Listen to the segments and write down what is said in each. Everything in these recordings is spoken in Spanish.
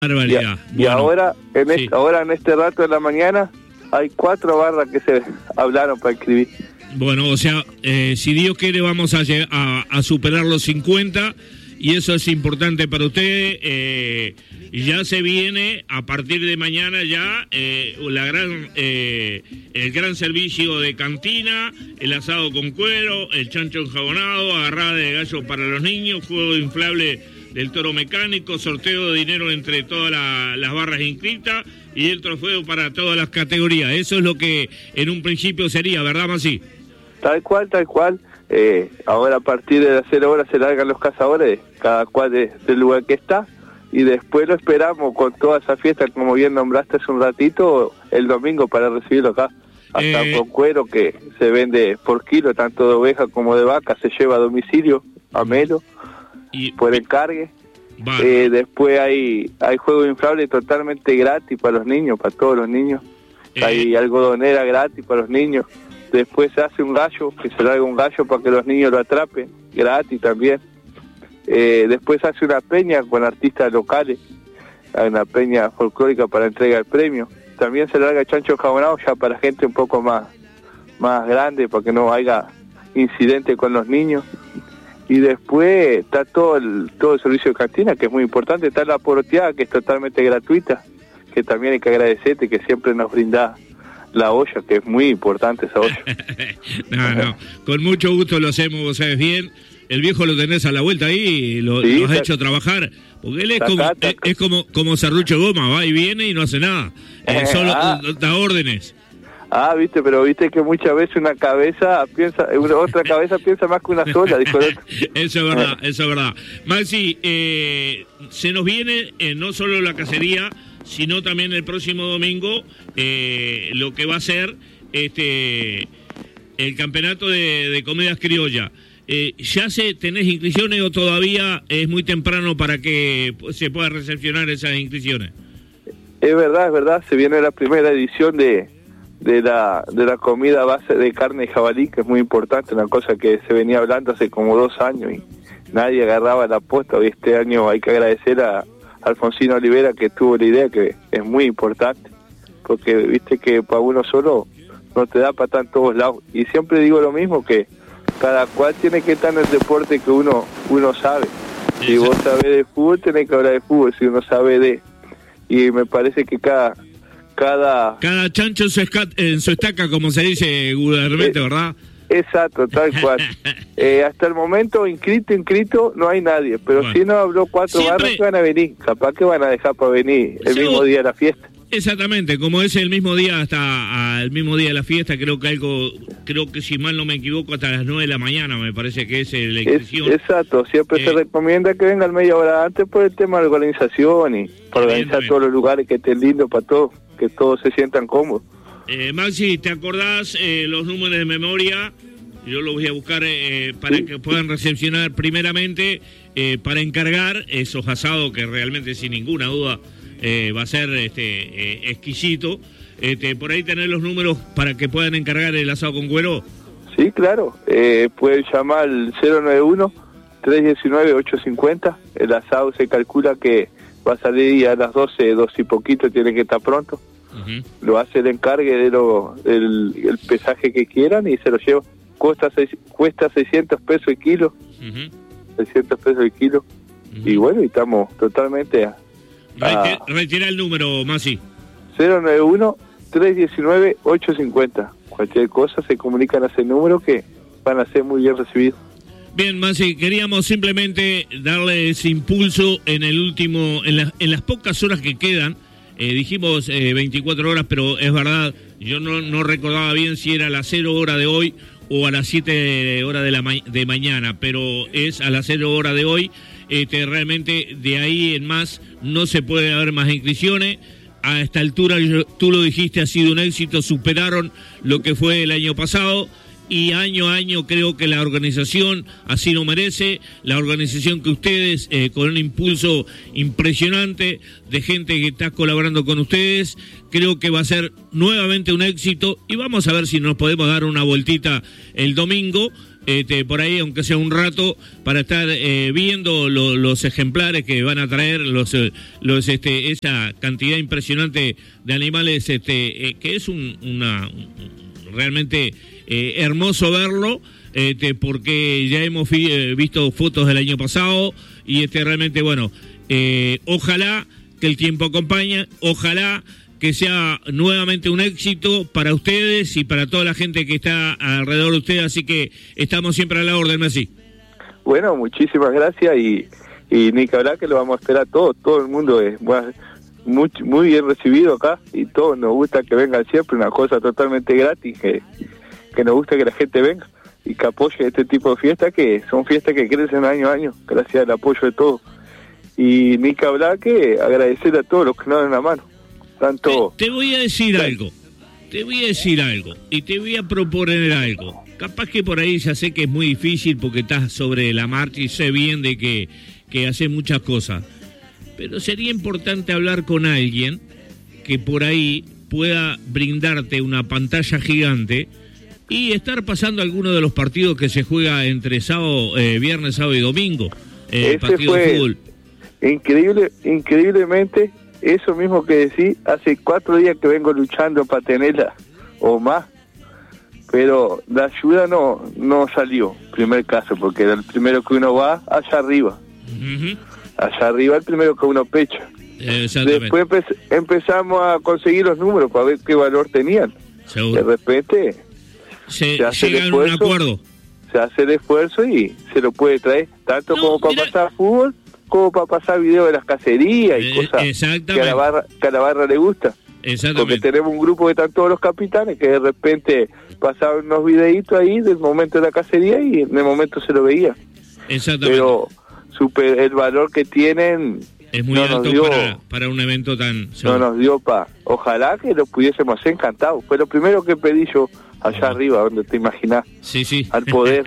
Barbaridad. Y bueno, ahora, sí. ahora en este rato de la mañana, hay 4 barras que se hablaron para escribir. Bueno, o sea, si Dios quiere vamos a superar los 50 y eso es importante para usted. Ya se viene a partir de mañana ya el gran servicio de cantina, el asado con cuero, el chancho enjabonado, agarrada de gallo para los niños, juego inflable del toro mecánico, sorteo de dinero entre todas las barras inscritas y el trofeo para todas las categorías. Eso es lo que en un principio sería, ¿verdad, Masi? Tal cual. Ahora a partir de las 0 horas se largan los cazadores, cada cual del lugar que está, y después lo esperamos con toda esa fiesta, como bien nombraste hace un ratito, el domingo para recibirlo acá. Hasta con cuero que se vende por kilo, tanto de oveja como de vaca, se lleva a domicilio, a Melo, por encargue. Después hay juego inflable totalmente gratis para los niños, para todos los niños. Hay algodonera gratis para los niños. Después se hace un gallo, que se larga un gallo para que los niños lo atrapen, gratis también. Después se hace una peña con artistas locales, hay una peña folclórica para entrega del premio. También se larga chancho enjabonado ya para gente un poco más grande, para que no haya incidente con los niños. Y después está todo el servicio de cantina, que es muy importante. Está la poroteada, que es totalmente gratuita, que también hay que agradecerte, que siempre nos brinda la olla, que es muy importante esa olla. No, con mucho gusto lo hacemos, vos sabés bien. El viejo lo tenés a la vuelta ahí, lo has hecho trabajar, porque él es como serrucho goma, va y viene y no hace nada, solo da órdenes. Viste, pero viste que muchas veces otra cabeza piensa más que una sola, dijo el otro. Eso es verdad. Maxi, se nos viene no solo la cacería, sino también el próximo domingo lo que va a ser el campeonato de comidas criollas. ¿Ya tenés inscripciones o todavía es muy temprano para que se pueda recepcionar esas inscripciones? Es verdad, se viene la primera edición de la comida a base de carne y jabalí, que es muy importante, una cosa que se venía hablando hace como 2 años y nadie agarraba la aposta. Hoy este año hay que agradecer a Alfonsino Olivera, que tuvo la idea, que es muy importante, porque viste que para uno solo no te da para estar en todos lados. Y siempre digo lo mismo, que cada cual tiene que estar en el deporte que uno sabe. Si vos sabés de fútbol, tenés que hablar de fútbol. Si uno sabe y me parece que cada chancho en su estaca, como se dice vulgarmente, ¿verdad? Exacto, tal cual. Hasta el momento inscrito no hay nadie, pero si no habló 4 barras que van a venir, capaz que van a dejar para venir el mismo día de la fiesta. Exactamente, como es el mismo día hasta el mismo día de la fiesta, creo que si mal no me equivoco hasta las 9 de la mañana me parece que es la inscripción. Exacto, siempre se recomienda que vengan media hora antes por el tema de organización y para organizar todos los lugares, que estén lindos para todos, que todos se sientan cómodos. Maxi, ¿te acordás los números de memoria? Yo los voy a buscar para que puedan recepcionar primeramente, para encargar esos asados que realmente sin ninguna duda va a ser exquisito. Por ahí tener los números para que puedan encargar el asado con cuero. Sí, claro. Pueden llamar al 091-319-850. El asado se calcula que va a salir a las 12 y poquito, tiene que estar pronto. Uh-huh. Lo hace el encargue de el pesaje que quieran y se lo lleva. Cuesta 600 pesos el kilo. Uh-huh. 600 pesos el kilo. Uh-huh. Y bueno, y estamos totalmente retira el número, Masi. 091-319-850. Cualquier cosa se comunican a ese número, que van a ser muy bien recibidos. Bien, Masi, queríamos simplemente darle ese impulso en las pocas horas que quedan. Dijimos 24 horas, pero es verdad, yo no recordaba bien si era a las 0 hora de hoy o a las 7 horas de mañana, pero es a las 0 hora de hoy. Realmente de ahí en más no se puede haber más inscripciones. A esta altura, tú lo dijiste, ha sido un éxito, superaron lo que fue el año pasado. Y año a año creo que la organización así lo merece, la organización que ustedes, con un impulso impresionante de gente que está colaborando con ustedes, creo que va a ser nuevamente un éxito y vamos a ver si nos podemos dar una vueltita el domingo por ahí, aunque sea un rato, para estar viendo los ejemplares que van a traer, esa cantidad impresionante de animales, que es realmente hermoso verlo, porque ya hemos visto fotos del año pasado y realmente, bueno, ojalá que el tiempo acompañe, ojalá que sea nuevamente un éxito para ustedes y para toda la gente que está alrededor de ustedes, así que estamos siempre a la orden, Messi. Bueno, muchísimas gracias y ni que hablar que lo vamos a esperar todo el mundo es muy bien recibido acá y todos nos gusta que vengan siempre, una cosa totalmente gratis, que nos gusta que la gente venga y que apoye este tipo de fiestas, que son fiestas que crecen año a año, gracias al apoyo de todos. Y ni que hablar que agradecer a todos los que nos dan la mano. Tanto... Te voy a decir algo y te voy a proponer algo. Capaz que por ahí ya sé que es muy difícil porque estás sobre la marcha y sé bien de que haces muchas cosas, pero sería importante hablar con alguien que por ahí pueda brindarte una pantalla gigante y estar pasando alguno de los partidos que se juega entre viernes, sábado y domingo, partido de fútbol. Increíblemente, eso mismo que decís, hace 4 días que vengo luchando para tenerla, o más, pero la ayuda no salió, primer caso, porque era el primero que uno va allá arriba. Uh-huh. Allá arriba el primero que uno pecha. Después empezamos a conseguir los números para ver qué valor tenían. Seguro. De repente se hace el esfuerzo, un acuerdo. Se hace el esfuerzo y se lo puede traer, tanto como para pasar fútbol, como para pasar video de las cacerías y cosas que a la barra le gusta. Porque tenemos un grupo que están todos los capitanes que de repente pasaban unos videitos ahí del momento de la cacería y en el momento se lo veía. Pero el valor que tienen es muy alto para un evento tan seguro. No nos dio ojalá que lo pudiésemos hacer encantados. Fue lo primero que pedí yo allá arriba, donde te imaginás. Sí. Al poder.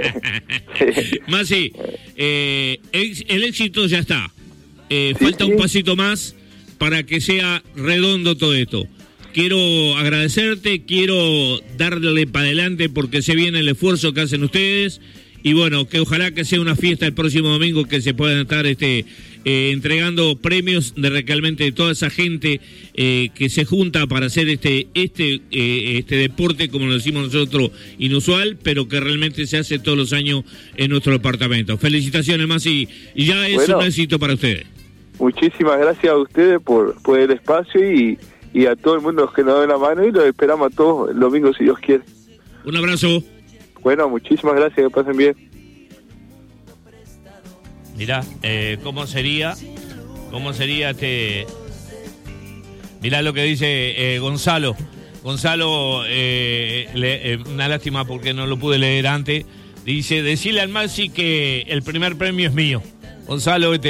Masi, el éxito ya está. Falta un pasito más para que sea redondo todo esto. Quiero agradecerte, quiero darle para adelante porque se viene el esfuerzo que hacen ustedes y bueno, que ojalá que sea una fiesta el próximo domingo que se puedan estar entregando premios de realmente toda esa gente que se junta para hacer este deporte, como lo decimos nosotros, inusual, pero que realmente se hace todos los años en nuestro departamento. Felicitaciones, Masi, y ya es un éxito para ustedes. Muchísimas gracias a ustedes por el espacio y a todo el mundo que nos da la mano y los esperamos a todos el domingo si Dios quiere. Un abrazo. Bueno, muchísimas gracias, que pasen bien. Mirá, ¿cómo sería mirá lo que dice Gonzalo. Gonzalo, una lástima porque no lo pude leer antes. Dice, decirle al Maxi que el primer premio es mío. Gonzalo, ya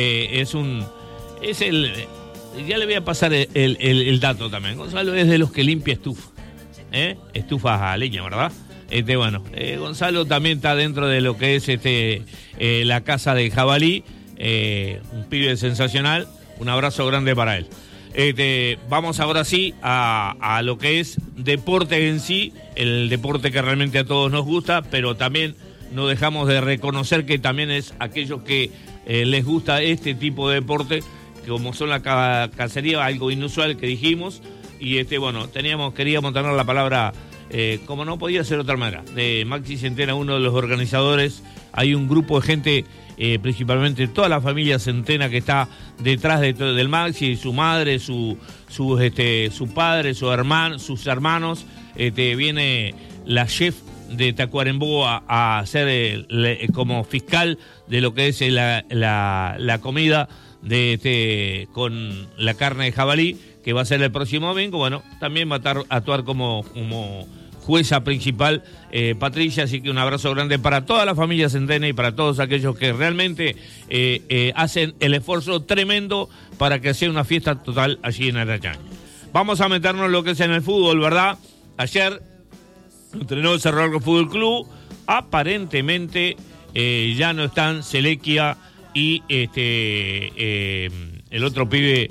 le voy a pasar el dato también. Gonzalo es de los que limpia estufas a leña, ¿verdad? Gonzalo también está dentro de lo que es la casa de Jabalí, un pibe sensacional, un abrazo grande para él. Vamos ahora sí a lo que es deporte en sí, el deporte que realmente a todos nos gusta, pero también no dejamos de reconocer que también es aquellos que les gusta este tipo de deporte, como son la cacería, algo inusual que dijimos, y queríamos tener la palabra, como no podía ser de otra manera, de Maxi Centena, uno de los organizadores. Hay un grupo de gente, principalmente toda la familia Centena que está detrás del Maxi, su madre, su padre, sus hermanos. Viene la chef de Tacuarembó a ser como fiscal de lo que es la comida con la carne de jabalí, que va a ser el próximo domingo. Bueno, también va a actuar como jueza principal Patricia, así que un abrazo grande para toda la familia Centena y para todos aquellos que realmente hacen el esfuerzo tremendo para que sea una fiesta total allí en Arrayañez. Vamos a meternos en lo que es en el fútbol, ¿verdad? Ayer entrenó el Cerro Largo Fútbol Club, aparentemente ya no están Selequia y el otro pibe,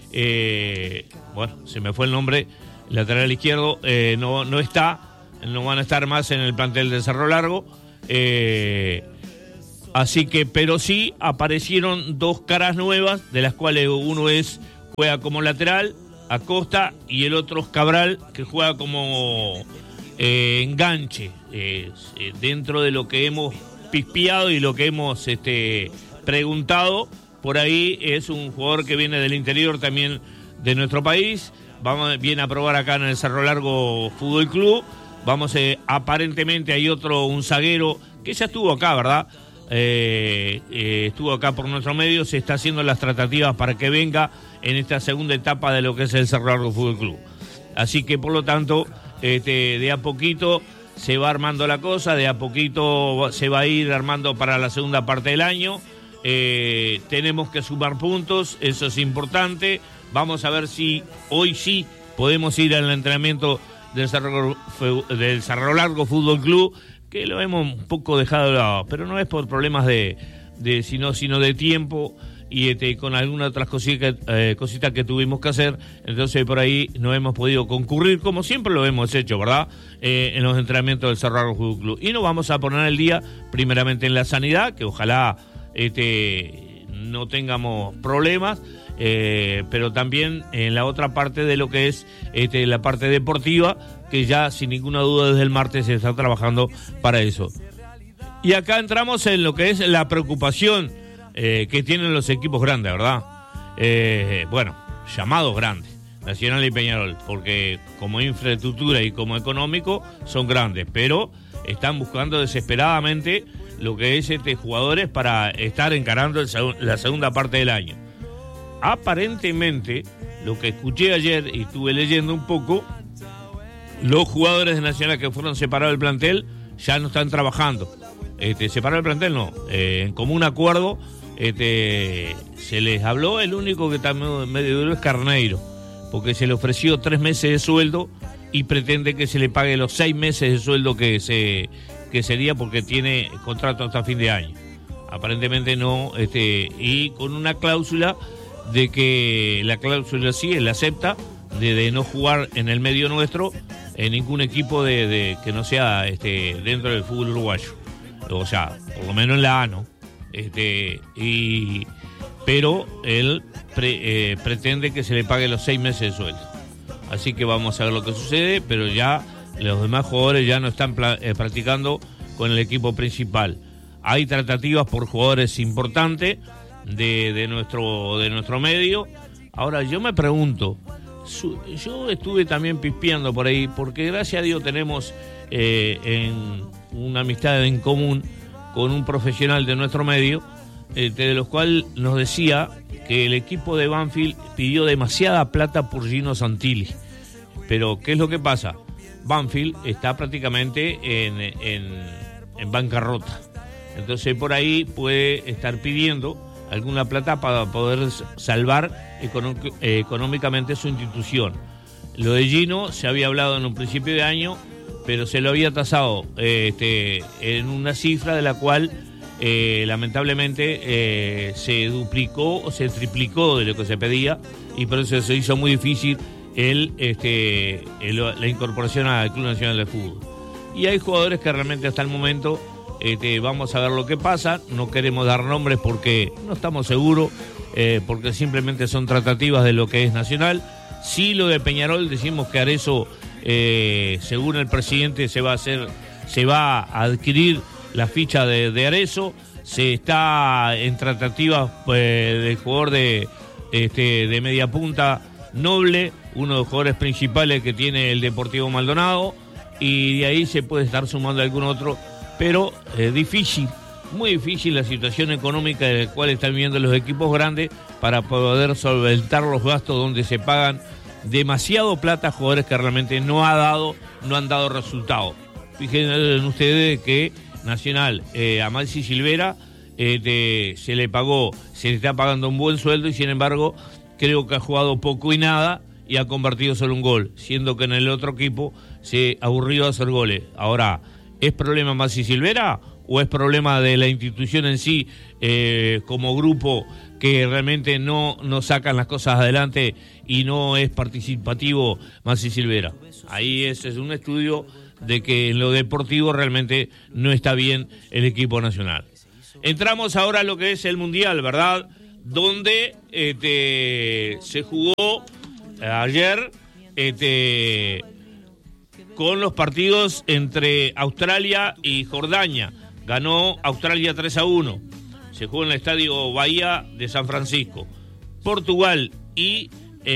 se me fue el nombre, lateral izquierdo, no van a estar más en el plantel de Cerro Largo. Así que, pero sí aparecieron dos caras nuevas, de las cuales uno juega como lateral, Acosta, y el otro es Cabral, que juega como enganche, dentro de lo que hemos pispiado y lo que hemos preguntado. Por ahí es un jugador que viene del interior también de nuestro país, viene a probar acá en el Cerro Largo Fútbol Club. Aparentemente hay un zaguero que ya estuvo acá, ¿verdad? Estuvo acá por nuestro medio, se está haciendo las tratativas para que venga en esta segunda etapa de lo que es el Cerro Largo Fútbol Club. Así que por lo tanto, de a poquito se va armando la cosa, de a poquito se va a ir armando para la segunda parte del año. Tenemos que sumar puntos, eso es importante. Vamos a ver si hoy sí podemos ir al entrenamiento del Cerro Largo Fútbol Club, que lo hemos un poco dejado de lado, pero no es por problemas sino de tiempo y con algunas otras cositas que tuvimos que hacer. Entonces por ahí no hemos podido concurrir, como siempre lo hemos hecho, ¿verdad? En los entrenamientos del Cerro Largo Fútbol Club. Y nos vamos a poner el día primeramente en la sanidad, que ojalá no tengamos problemas, pero también en la otra parte de lo que es la parte deportiva, que ya sin ninguna duda desde el martes se está trabajando para eso. Y acá entramos en lo que es la preocupación que tienen los equipos grandes, ¿verdad? Llamados grandes, Nacional y Peñarol, porque como infraestructura y como económico son grandes, pero están buscando desesperadamente lo que es jugadores para estar encarando la segunda parte del año. Aparentemente, lo que escuché ayer y estuve leyendo un poco, los jugadores de Nacional que fueron separados del plantel ya no están trabajando. Separado del plantel no, en común acuerdo se les habló. El único que está medio duro es Carneiro, porque se le ofreció 3 meses de sueldo y pretende que se le pague los 6 meses de sueldo que sería, porque tiene contrato hasta fin de año. Aparentemente no, y con una cláusula de que la cláusula sí, él acepta de no jugar en el medio nuestro en ningún equipo de que no sea dentro del fútbol uruguayo, o sea, por lo menos en la A, ¿no? Pero él pretende que se le pague los 6 meses de sueldo. Así que vamos a ver lo que sucede, pero ya los demás jugadores ya no están practicando con el equipo principal. Hay tratativas por jugadores importantes de nuestro medio. Ahora yo me pregunto, yo estuve también pispeando por ahí, porque gracias a Dios tenemos en una amistad en común con un profesional de nuestro medio, de los cuales nos decía que el equipo de Banfield pidió demasiada plata por Gino Santilli. Pero ¿qué es lo que pasa? Banfield está prácticamente en bancarrota. Entonces por ahí puede estar pidiendo alguna plata para poder salvar económicamente su institución. Lo de Gino se había hablado en un principio de año, pero se lo había tasado en una cifra de la cual lamentablemente se duplicó o se triplicó de lo que se pedía, y por eso se hizo muy difícil la incorporación al Club Nacional de Fútbol. Y hay jugadores que realmente hasta el momento vamos a ver lo que pasa. No queremos dar nombres porque no estamos seguros, porque simplemente son tratativas de lo que es Nacional. Sí, lo de Peñarol, decimos que Arezzo, según el presidente, se va a adquirir la ficha de Arezzo. Se está en tratativas del jugador de media punta Noble, uno de los jugadores principales que tiene el Deportivo Maldonado, y de ahí se puede estar sumando algún otro, pero difícil, muy difícil la situación económica de la cual están viviendo los equipos grandes para poder solventar los gastos, donde se pagan demasiado plata a jugadores que realmente no han dado resultado. Fíjense ustedes que Nacional, a Maxi Silvera se le está pagando un buen sueldo, y sin embargo creo que ha jugado poco y nada y ha convertido solo un gol, siendo que en el otro equipo se aburrió a hacer goles. Ahora, ¿es problema Maxi Silvera o es problema de la institución en sí, como grupo, que realmente no sacan las cosas adelante y no es participativo Maxi Silvera? Ahí es un estudio de que en lo deportivo realmente no está bien el equipo nacional. Entramos ahora a lo que es el Mundial, ¿verdad? Donde se jugó ayer con los partidos entre Australia y Jordania. Ganó Australia 3-1. Se jugó en el Estadio Bahía de San Francisco. Portugal y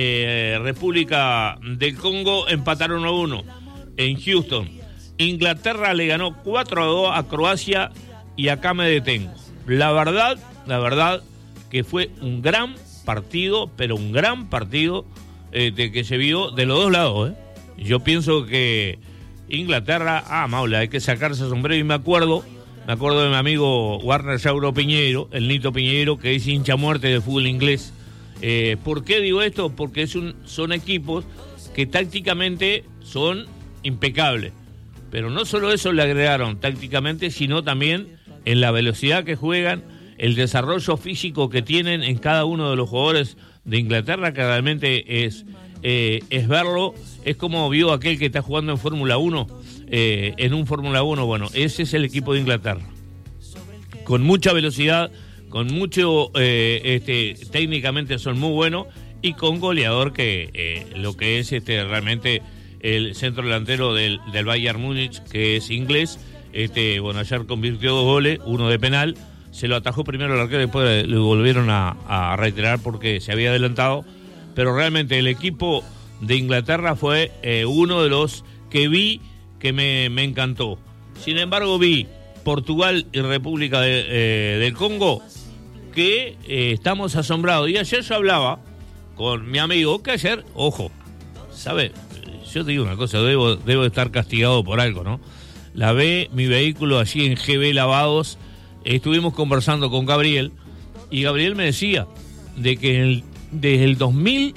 República del Congo empataron 1-1 en Houston. Inglaterra le ganó 4-2 a Croacia y acá me detengo. La verdad que fue un gran partido, pero un gran partido que se vio de los dos lados. Yo pienso que Inglaterra, Maula, hay que sacarse el sombrero y me acuerdo de mi amigo Warner Sauro Piñeiro, el Nito Piñeiro, que es hincha muerte del fútbol inglés. ¿Por qué digo esto? Porque son equipos que tácticamente son impecables. Pero no solo eso le agregaron tácticamente, sino también en la velocidad que juegan, el desarrollo físico que tienen en cada uno de los jugadores de Inglaterra, que realmente es verlo. Es como vio aquel que está jugando en Fórmula 1, en un Fórmula 1, bueno, ese es el equipo de Inglaterra. Con mucha velocidad, con mucho, técnicamente son muy buenos, y con goleador que lo que es realmente el centro delantero del Bayern Múnich, que es inglés. Ayer convirtió 2 goles, uno de penal, se lo atajó primero el arquero, después lo volvieron a reiterar porque se había adelantado, pero realmente el equipo de Inglaterra fue uno de los que vi que me encantó. Sin embargo, vi Portugal y República del Congo, que estamos asombrados, y ayer yo hablaba con mi amigo, que ayer, ojo, ¿sabe? Yo te digo una cosa, debo estar castigado por algo, ¿no? Lavé mi vehículo allí en GB Lavados, estuvimos conversando con Gabriel, y Gabriel me decía de que desde el 2002,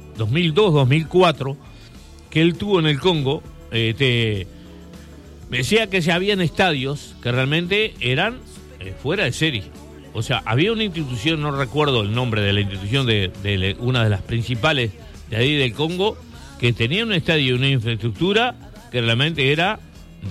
2004, que él tuvo en el Congo, me decía que ya habían estadios que realmente eran fuera de serie. O sea, había una institución, no recuerdo el nombre de la institución de una de las principales de ahí del Congo, que tenía un estadio y una infraestructura que realmente era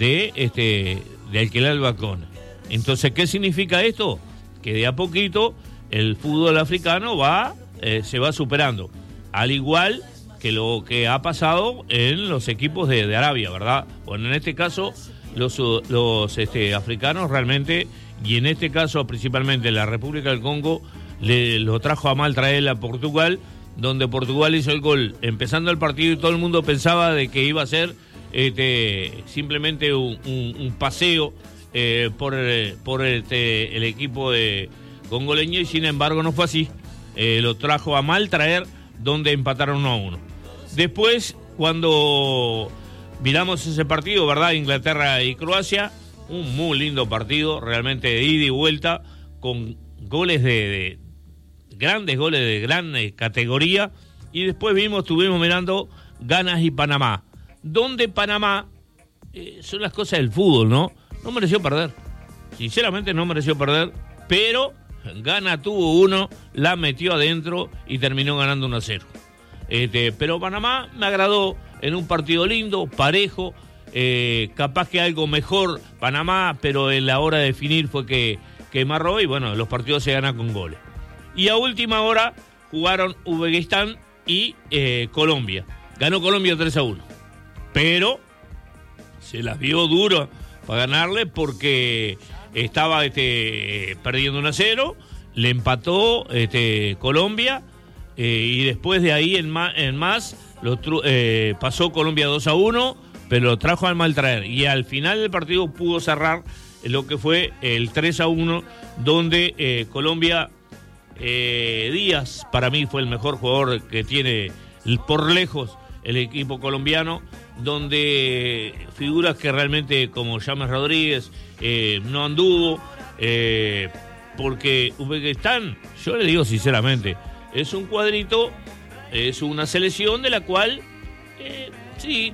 de alquilar balcones. Entonces, ¿qué significa esto? Que de a poquito el fútbol africano se va superando, al igual que lo que ha pasado en los equipos de Arabia, ¿verdad? Bueno, en este caso los africanos realmente, y en este caso principalmente la República del Congo, lo trajo a mal traer a Portugal, donde Portugal hizo el gol empezando el partido y todo el mundo pensaba de que iba a ser simplemente un paseo por el equipo de congoleño, y sin embargo no fue así. Lo trajo a mal traer, donde empataron 1-1. Después, cuando miramos ese partido, ¿verdad? Inglaterra y Croacia, un muy lindo partido, realmente de ida y vuelta, con goles grandes goles de gran categoría. Y después estuvimos mirando Ghana y Panamá, donde Panamá, son las cosas del fútbol, ¿no? No mereció perder, sinceramente no mereció perder, pero Ghana tuvo uno, la metió adentro y terminó ganando 1-0. Pero Panamá me agradó en un partido lindo, parejo, capaz que algo mejor Panamá, pero en la hora de definir fue que marró, y bueno, los partidos se ganan con goles. Y a última hora jugaron Uzbekistán y Colombia. Ganó Colombia 3-1, pero se las vio duro para ganarle, porque estaba perdiendo 1-0, le empató Colombia, y después de ahí en más pasó Colombia 2-1, pero lo trajo al mal traer, y al final del partido pudo cerrar lo que fue el 3-1, donde Colombia, Díaz para mí fue el mejor jugador que tiene por lejos el equipo colombiano, donde figuras que realmente como James Rodríguez no anduvo, porque Uzbekistán, yo le digo sinceramente, es un cuadrito, es una selección de la cual sí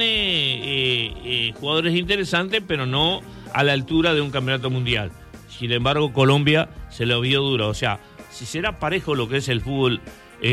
tiene jugadores interesantes, pero no a la altura de un campeonato mundial. Sin embargo, Colombia se lo vio duro. O sea, si será parejo lo que es el fútbol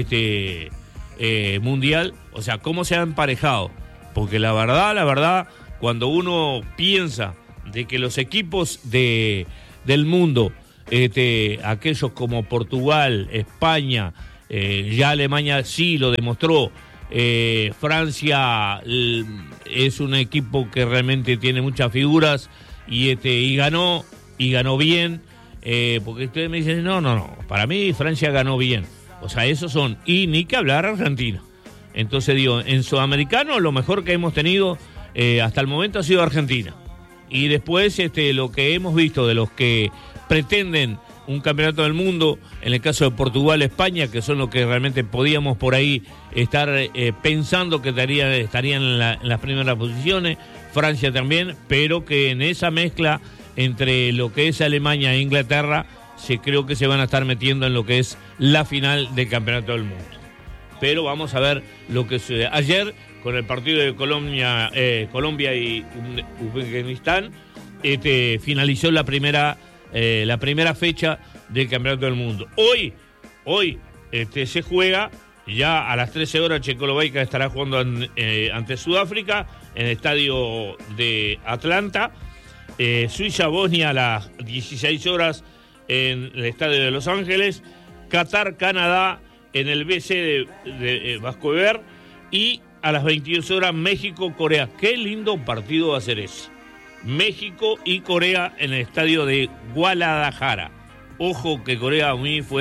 mundial, o sea, cómo se ha emparejado, porque la verdad cuando uno piensa de que los equipos del mundo, aquellos como Portugal, España, ya Alemania sí lo demostró, Francia es un equipo que realmente tiene muchas figuras y ganó bien, porque ustedes me dicen, no, para mí Francia ganó bien, o sea, esos son, y ni que hablar Argentina. Entonces digo, en Sudamericano lo mejor que hemos tenido hasta el momento ha sido Argentina, y después lo que hemos visto de los que pretenden un campeonato del mundo, en el caso de Portugal, España, que son los que realmente podíamos por ahí estar pensando que estarían en las primeras posiciones, Francia también, pero que en esa mezcla entre lo que es Alemania e Inglaterra, creo que se van a estar metiendo en lo que es la final del campeonato del mundo. Pero vamos a ver lo que sucede. Ayer, con el partido de Colombia y Uzbekistán, finalizó la primera fecha del campeonato del mundo. Hoy se juega ya a las 13 horas. Checoslovaquia estará jugando ante Sudáfrica en el estadio de Atlanta. Suiza-Bosnia a las 16 horas en el estadio de Los Ángeles. Qatar-Canadá en el BC de Vancouver. Y a las 22 horas México-Corea. Qué lindo partido va a ser ese. México y Corea en el estadio de Guadalajara. Ojo que Corea a mí fue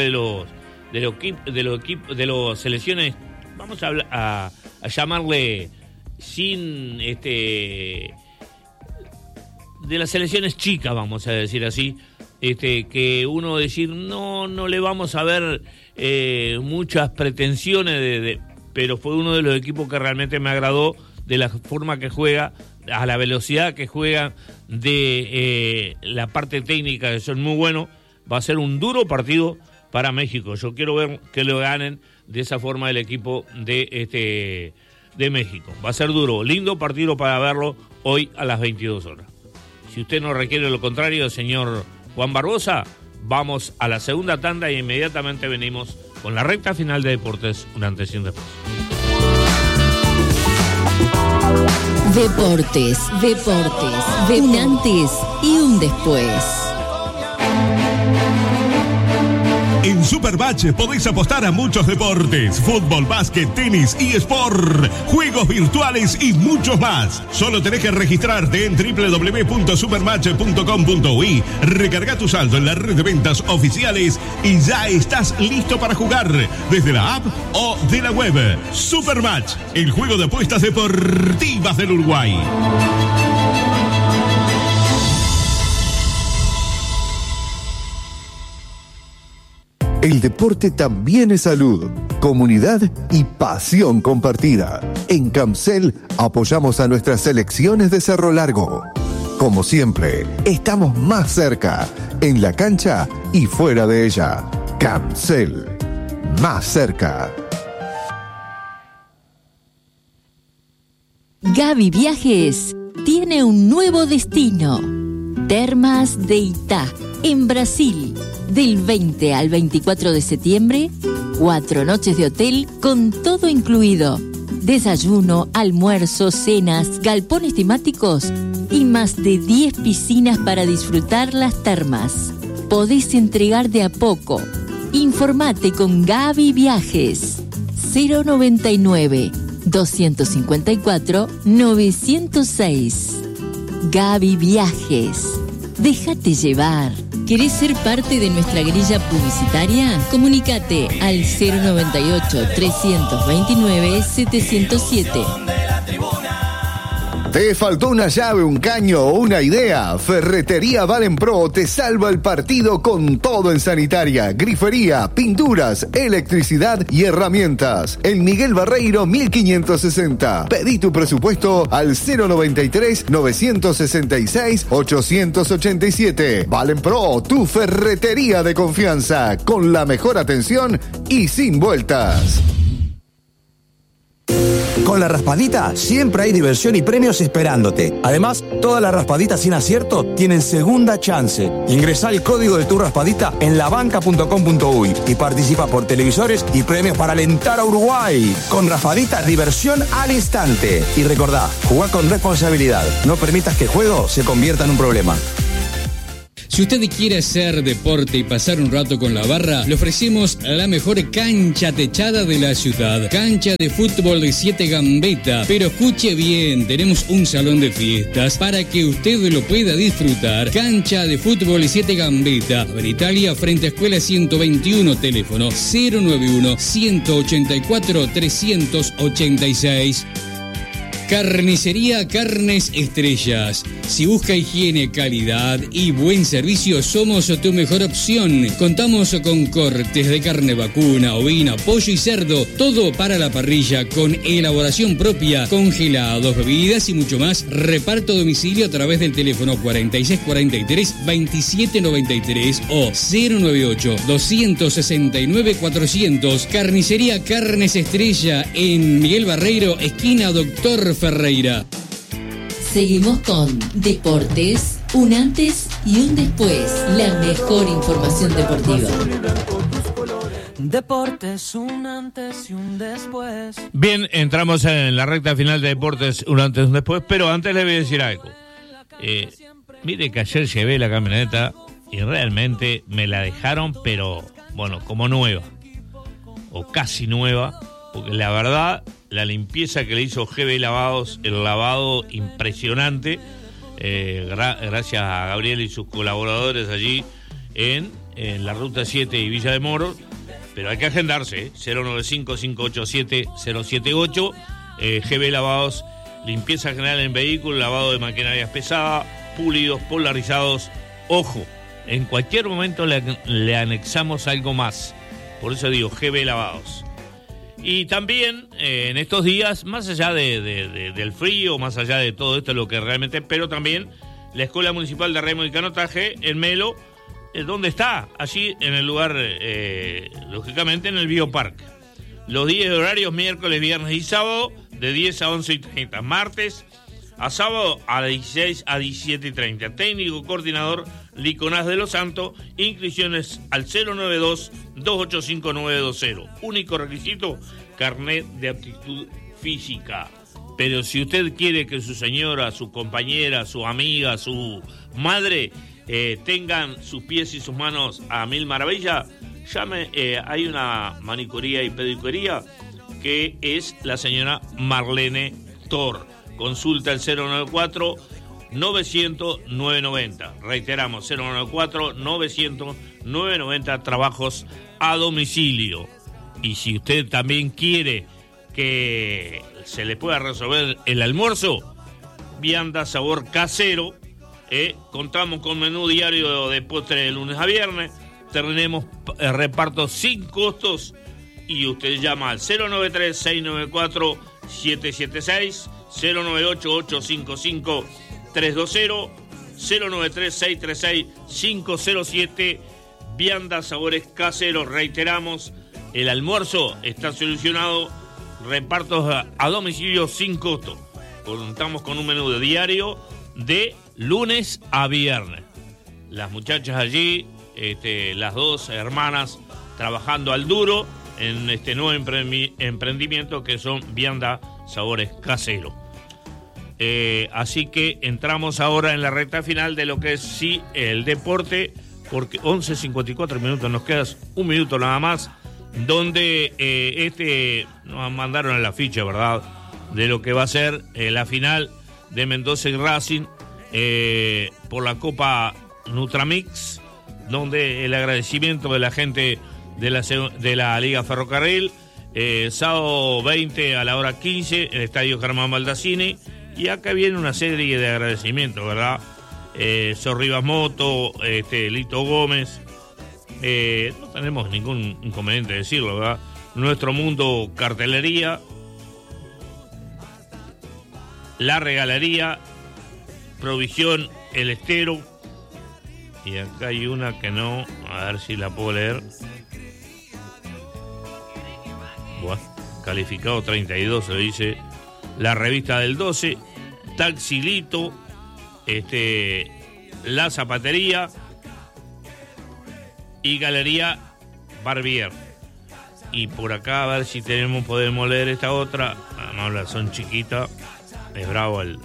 de los selecciones, vamos a llamarle sin de las selecciones chicas, vamos a decir así, que uno decir no le vamos a ver muchas pretensiones pero fue uno de los equipos que realmente me agradó de la forma que juega, a la velocidad que juega, de la parte técnica, que son muy buenos. Va a ser un duro partido para México. Yo quiero ver que lo ganen de esa forma el equipo de México. Va a ser duro, lindo partido para verlo hoy a las 22 horas. Si usted no requiere lo contrario, señor Juan Barbosa, vamos a la segunda tanda y inmediatamente venimos con la recta final de Deportes, un antes y un después. Deportes, un antes y un después. En Supermatch podéis apostar a muchos deportes: fútbol, básquet, tenis, eSport, juegos virtuales y muchos más. Solo tenés que registrarte en www.supermatch.com.uy, recarga tu saldo en la red de ventas oficiales y ya estás listo para jugar desde la app o de la web. Supermatch, el juego de apuestas deportivas del Uruguay. El deporte también es salud, comunidad y pasión compartida. En Camcel apoyamos a nuestras selecciones de Cerro Largo. Como siempre, estamos más cerca, en la cancha y fuera de ella. Camcel, más cerca. Gaby Viajes tiene un nuevo destino. Termas de Itá, en Brasil. Del 20 al 24 de septiembre, 4 noches de hotel con todo incluido. Desayuno, almuerzo, cenas, galpones temáticos y más de 10 piscinas para disfrutar las termas. Podés entregar de a poco. Informate con Gaby Viajes. 099-254-906. Gaby Viajes. Déjate llevar. ¿Querés ser parte de nuestra grilla publicitaria? Comunícate al 098-329-707. ¿Te faltó una llave, un caño o una idea? Ferretería Valenpro te salva el partido con todo en sanitaria, grifería, pinturas, electricidad y herramientas. En Miguel Barreiro 1560. Pedí tu presupuesto al 093-966-887. Valenpro, tu ferretería de confianza, con la mejor atención y sin vueltas. Con la raspadita siempre hay diversión y premios esperándote. Además, todas las raspaditas sin acierto tienen segunda chance. Ingresá el código de tu raspadita en labanca.com.uy y participa por televisores y premios para alentar a Uruguay. Con raspadita, diversión al instante. Y recordá, jugá con responsabilidad. No permitas que el juego se convierta en un problema. Si usted quiere hacer deporte y pasar un rato con la barra, le ofrecemos la mejor cancha techada de la ciudad. Cancha de fútbol de 7 Gambetta. Pero escuche bien, tenemos un salón de fiestas para que usted lo pueda disfrutar. Cancha de fútbol de 7 Gambetta. En Italia, frente a Escuela 121, teléfono 091-184-386. Carnicería Carnes Estrellas. Si busca higiene, calidad y buen servicio, somos tu mejor opción. Contamos con cortes de carne vacuna, ovina, pollo y cerdo. Todo para la parrilla con elaboración propia, congelados, bebidas y mucho más. Reparto a domicilio a través del teléfono 4643-2793 o 098-269-400. Carnicería Carnes Estrella en Miguel Barreiro, esquina Doctor Ferreira. Seguimos con Deportes, un antes y un después. La mejor información deportiva. Deportes, un antes y un después. Bien, entramos en la recta final de Deportes, un antes y un después, pero antes le voy a decir algo. Mire que ayer llevé la camioneta y realmente me la dejaron, pero bueno, como nueva, o casi nueva, porque la verdad, la limpieza que le hizo GB Lavados, el lavado impresionante, gracias a Gabriel y sus colaboradores allí en la Ruta 7 y Villa de Moros, pero hay que agendarse, 095-587-078, GB Lavados, limpieza general en vehículos, lavado de maquinarias pesadas, pulidos, polarizados. Ojo, en cualquier momento le anexamos algo más, por eso digo GB Lavados. Y también en estos días, más allá del frío, más allá de todo esto, lo que realmente, pero también la Escuela Municipal de Remo y Canotaje, en Melo, ¿dónde está? Allí en el lugar, lógicamente en el Bioparque. Los días de horarios, miércoles, viernes y sábado, de 10 a 11:30. Martes a sábado a 16 a 17:30. Técnico coordinador Liconás de los Santos. Inscripciones al 092-285-920. Único requisito, carnet de aptitud física. Pero si usted quiere que su señora, su compañera, su amiga, su madre tengan sus pies y sus manos a mil maravillas, llame. Hay una manicuría y pedicuría que es la señora Marlene Thor. Consulta el 094-900-990. Reiteramos, 094-900-990, trabajos a domicilio. Y si usted también quiere que se le pueda resolver el almuerzo, vianda sabor casero, contamos con menú diario de postre de lunes a viernes, tenemos repartos sin costos y usted llama al 093-694-776, 098-855-320, 093-636-507, vianda sabores caseros. Reiteramos, el almuerzo está solucionado, repartos a domicilio sin costo. Contamos con un menú de diario de lunes a viernes. Las muchachas allí, las dos hermanas, trabajando al duro en este nuevo emprendimiento que son vianda sabores caseros. Así que entramos ahora en la recta final de lo que es sí el deporte, porque 11:54 minutos, nos queda un minuto nada más, donde nos mandaron a la ficha, ¿verdad?, de lo que va a ser la final de Mendoza y Racing por la Copa Nutramix, donde el agradecimiento de la gente de la Liga Ferrocarril, sábado 20 a la hora 15, el Estadio Germán Baldassini, y acá viene una serie de agradecimientos, ¿verdad? Sor Rivas Moto, Lito Gómez, no tenemos ningún inconveniente de decirlo, ¿verdad? Nuestro Mundo Cartelería, La Regalería, Provisión El Estero, y acá hay una que no, a ver si la puedo leer. Bueno, calificado 32 se dice la revista del 12, Taxilito, La Zapatería y Galería Barbier. Y por acá a ver si podemos leer esta otra. No, la son chiquitas. Es bravo el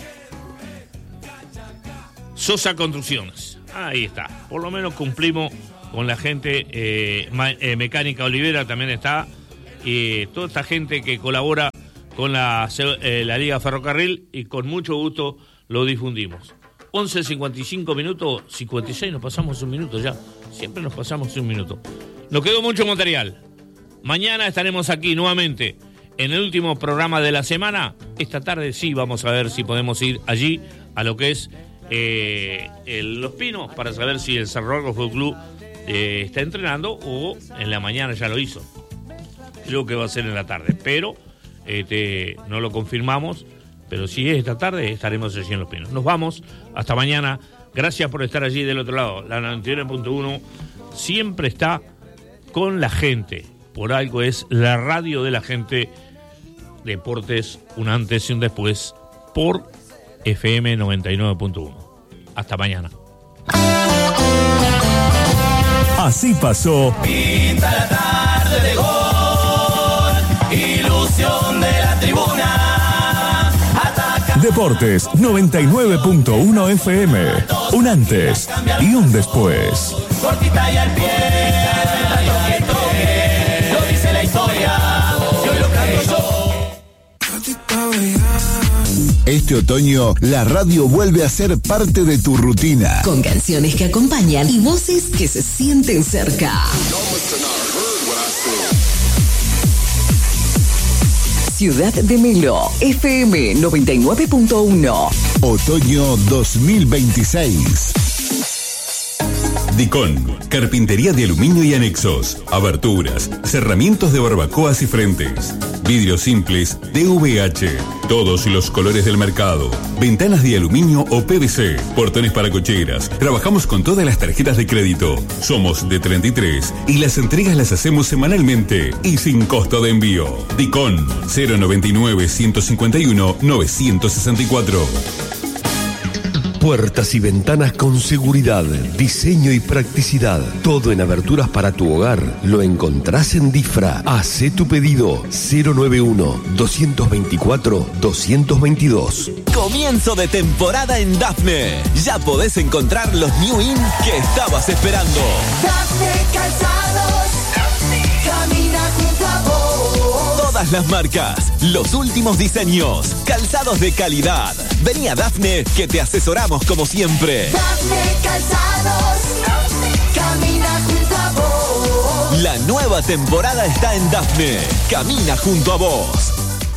Sosa Construcciones. Ahí está. Por lo menos cumplimos con la gente. Mecánica Olivera también está. Toda esta gente que colabora con la Liga Ferrocarril, y con mucho gusto lo difundimos. 11:55 minutos, 56, nos pasamos un minuto ya. Siempre nos pasamos un minuto. Nos quedó mucho material. Mañana estaremos aquí nuevamente en el último programa de la semana. Esta tarde sí vamos a ver si podemos ir allí a lo que es Los Pinos, para saber si el Cerro Largo Fútbol Club está entrenando, o en la mañana ya lo hizo. Creo que va a ser en la tarde, pero no lo confirmamos. Pero si es esta tarde, estaremos allí en Los Pinos. Nos vamos, hasta mañana. Gracias por estar allí del otro lado. La 91.1 siempre está con la gente. Por algo es la radio de la gente. Deportes, un antes y un después, por FM 99.1. Hasta mañana. Así pasó. Pinta la tarde de gol, ilusión de la tribuna. Ataca. Deportes 99.1 FM. Un antes y un después. Cortita y al pie, toque, lo dice la historia, y hoy lo canto yo. Este otoño, la radio vuelve a ser parte de tu rutina. Con canciones que acompañan y voces que se sienten cerca. Ciudad de Melo, FM 99.1. Otoño 2026. Dicon, carpintería de aluminio y anexos, aberturas, cerramientos de barbacoas y frentes, vidrios simples DVH, todos los colores del mercado, ventanas de aluminio o PVC, portones para cocheras. Trabajamos con todas las tarjetas de crédito. Somos de 33 y las entregas las hacemos semanalmente y sin costo de envío. Dicon 099 151 964. Puertas y ventanas con seguridad, diseño y practicidad. Todo en aberturas para tu hogar. Lo encontrás en Difra. Hacé tu pedido 091-224-222. Comienzo de temporada en Dafne. Ya podés encontrar los New In que estabas esperando. Dafne Calzados, camina junto a vos. Todas las marcas, los últimos diseños, calzados de calidad. Vení a Dafne que te asesoramos como siempre. Dafne Calzados, camina junto a vos. La nueva temporada está en Dafne. Camina junto a vos.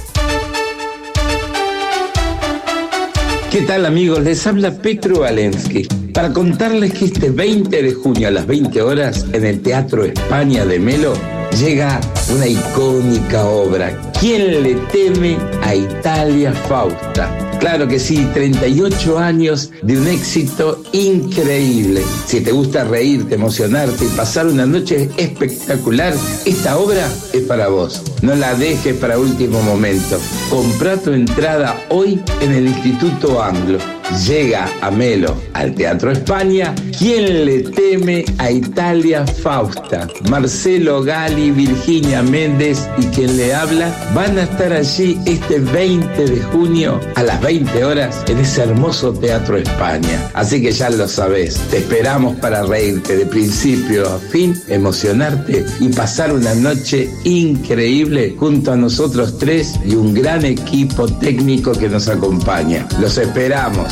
¿Qué tal, amigos? Les habla Petro Valensky para contarles que este 20 de junio a las 20 horas en el Teatro España de Melo llega una icónica obra. ¿Quién le teme a Italia Fausta? Claro que sí, 38 años de un éxito increíble. Si te gusta reírte, emocionarte y pasar una noche espectacular, esta obra es para vos. No la dejes para último momento. Comprá tu entrada hoy en el Instituto Anglo. Llega a Melo, al Teatro España, ¿Quién le teme a Italia Fausta? Marcelo Gali, Virginia Méndez y quien le habla van a estar allí este 20 de junio a las 20 horas en ese hermoso Teatro España. Así que ya lo sabés, te esperamos para reírte de principio a fin, emocionarte y pasar una noche increíble junto a nosotros tres y un gran equipo técnico que nos acompaña. Los esperamos.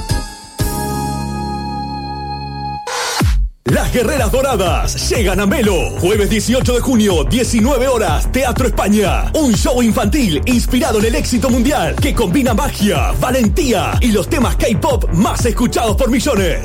Las Guerreras Doradas llegan a Melo. Jueves 18 de junio, 19 horas, Teatro España. Un show infantil inspirado en el éxito mundial que combina magia, valentía y los temas K-pop más escuchados por millones.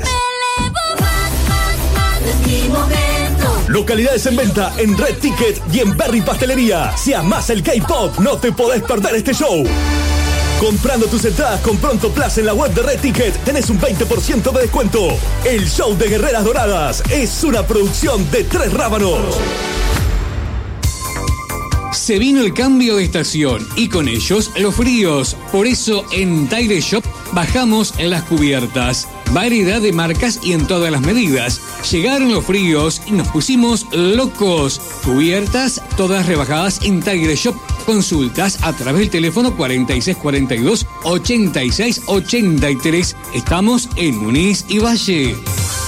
Es mi momento. Localidades en venta en Red Ticket y en Berry Pastelería. Si amás el K-pop, no te podés perder este show. Comprando tus entradas con Pronto Plaza en la web de Red Ticket, tenés un 20% de descuento. El show de Guerreras Doradas es una producción de Tres Rábanos. Se vino el cambio de estación y con ellos los fríos. Por eso en Tire Shop bajamos las cubiertas. Variedad de marcas y en todas las medidas. Llegaron los fríos y nos pusimos locos. Cubiertas todas rebajadas en Tire Shop. Consultas a través del teléfono 4642-8683. Estamos en Muniz y Valle.